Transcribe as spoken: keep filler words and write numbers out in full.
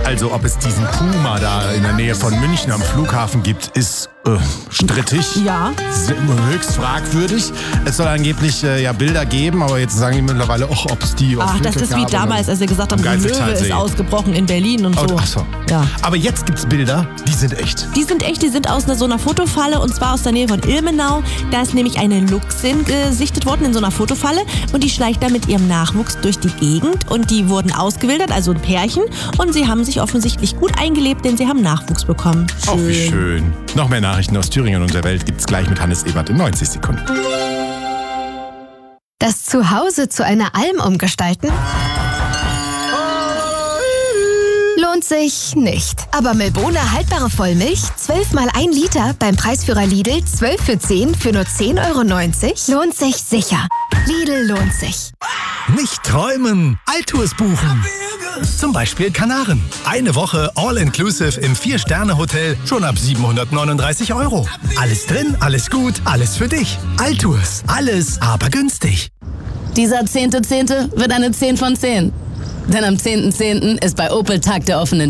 Also ob es diesen Puma da in der Nähe von München am Flughafen gibt, ist äh, strittig. Ja. Höchst fragwürdig. Es soll angeblich äh, ja Bilder geben, aber jetzt sagen die mittlerweile auch, ob es die auf Ach, das ist wie damals, als wir gesagt haben, am die Löwe Geiseltalsee ist ausgebrochen in Berlin und so. Oh, ach so. Ja. Aber jetzt gibt's Bilder, die sind echt. Die sind echt, die sind aus einer, so einer Fotofalle und zwar aus der Nähe von Ilmenau. Da ist nämlich eine Luchsin gesichtet worden in so einer Fotofalle und die schleicht da mit ihrem Nachwuchs durch die Gegend und die wurden ausgewildert, also ein Pärchen, und sie haben sich offensichtlich gut eingelebt, denn sie haben Nachwuchs bekommen. Schön. Oh, wie schön. Noch mehr Nachrichten aus Thüringen und der Welt gibt's gleich mit Hannes Ebert in neunzig Sekunden. Das Zuhause zu einer Alm umgestalten? Lohnt sich nicht. Aber Milbona haltbare Vollmilch, zwölf mal ein Liter beim Preisführer Lidl, zwölf für zehn für nur zehn Euro neunzig, lohnt sich sicher. Lidl lohnt sich. Nicht träumen, Altours buchen. Zum Beispiel Kanaren. Eine Woche All-Inclusive im Vier-Sterne-Hotel schon ab siebenhundertneununddreißig Euro. Alles drin, alles gut, alles für dich. Altours, alles aber günstig. Dieser zehnte Zehnte wird eine zehn von zehn. Denn am zehnten zehnten ist bei Opel Tag der offenen